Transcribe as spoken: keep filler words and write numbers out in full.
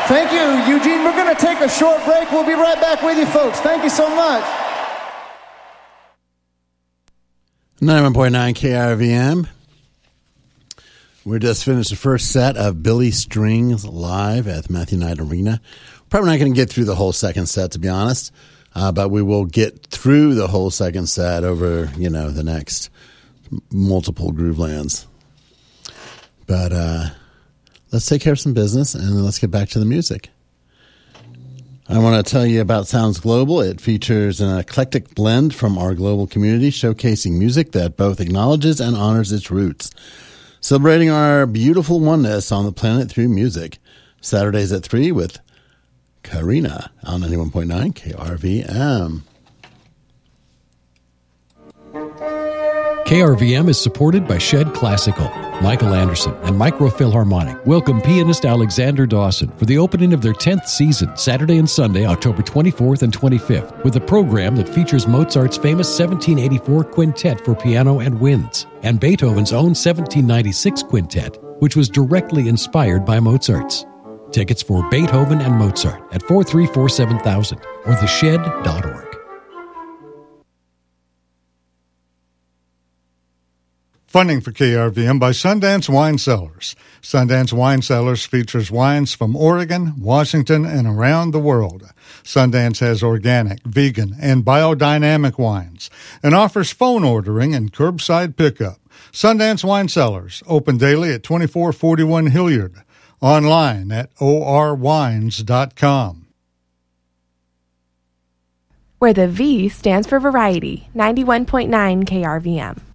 Thank you, Eugene. We're going to take a short break. We'll be right back with you folks. Thank you so much. ninety-one point nine K R V M. We just finished the first set of Billy Strings live at the Matthew Knight Arena. Probably not going to get through the whole second set, to be honest, uh, but we will get through the whole second set over, you know, the next multiple Groovelands. But uh, let's take care of some business, and then let's get back to the music. I want to tell you about Sounds Global. It features an eclectic blend from our global community, showcasing music that both acknowledges and honors its roots. Celebrating our beautiful oneness on the planet through music. Saturdays at three with Karina on ninety-one point nine K R V M. K R V M is supported by Shed Classical, Michael Anderson, and Micro Philharmonic. Welcome pianist Alexander Dawson for the opening of their tenth season, Saturday and Sunday, October twenty-fourth and twenty-fifth, with a program that features Mozart's famous seventeen eighty-four Quintet for piano and winds, and Beethoven's own seventeen ninety-six Quintet, which was directly inspired by Mozart's. Tickets for Beethoven and Mozart at four three four seven thousand or the shed dot org. Funding for K R V M by Sundance Wine Cellars. Sundance Wine Cellars features wines from Oregon, Washington, and around the world. Sundance has organic, vegan, and biodynamic wines and offers phone ordering and curbside pickup. Sundance Wine Cellars, open daily at twenty-four forty-one Hilliard. Online at o r wines dot com. Where the V stands for variety, ninety-one point nine K R V M.